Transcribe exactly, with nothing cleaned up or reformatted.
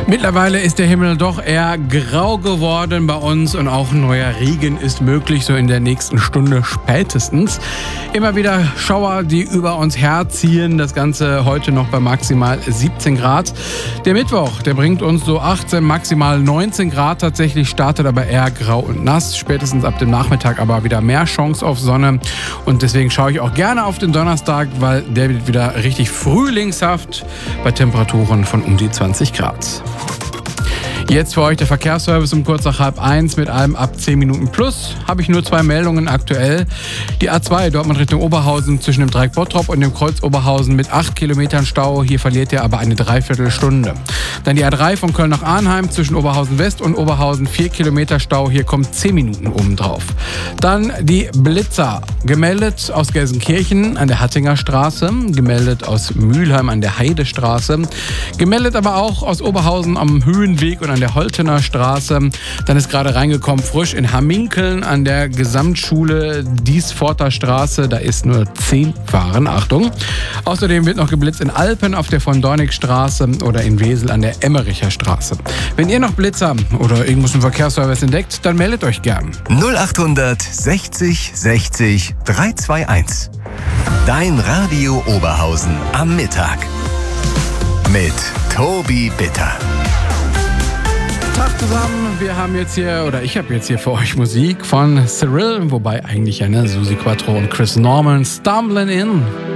Mittlerweile ist der Himmel doch eher grau geworden bei uns und auch neuer Regen ist möglich, so in der nächsten Stunde spätestens. Immer wieder Schauer, die über uns herziehen, das Ganze heute noch bei maximal siebzehn Grad. Der Mittwoch, der bringt uns so achtzehn, maximal neunzehn Grad. Tatsächlich startet aber eher grau und nass, spätestens ab dem Nachmittag aber wieder mehr Chance auf Sonne. Und deswegen schaue ich auch gerne auf den Donnerstag, weil der wird wieder richtig frühlingshaft bei Temperaturen von um die zwanzig Grad. Jetzt für euch der Verkehrsservice um kurz nach halb eins mit allem ab zehn Minuten plus. Habe ich nur zwei Meldungen aktuell. Die A zwei Dortmund Richtung Oberhausen zwischen dem Dreieck Bottrop und dem Kreuz Oberhausen mit acht Kilometern Stau. Hier verliert ihr aber eine Dreiviertelstunde. Dann die A drei von Köln nach Arnheim zwischen Oberhausen West und Oberhausen vier Kilometer Stau. Hier kommt zehn Minuten obendrauf. Dann die Blitzer. Gemeldet aus Gelsenkirchen an der Hattinger Straße. Gemeldet aus Mülheim an der Heidestraße. Gemeldet aber auch aus Oberhausen am Höhenweg und an der Holtener Straße. Dann ist gerade reingekommen frisch in Hamminkeln an der Gesamtschule Diesforter Straße. Da ist nur zehn Fahren. Achtung. Außerdem wird noch geblitzt in Alpen auf der von Dornig Straße oder in Wesel an der Emmericher Straße. Wenn ihr noch Blitzer oder irgendwas im Verkehrsservice entdeckt, dann meldet euch gern. null achthundert sechzig sechzig dreihunderteinundzwanzig. Dein Radio Oberhausen am Mittag. Mit Tobi Bitter. Tag zusammen, wir haben jetzt hier, oder ich habe jetzt hier für euch Musik von Cyril, wobei eigentlich ja, ne, Susi Quattro und Chris Norman, Stumbling In.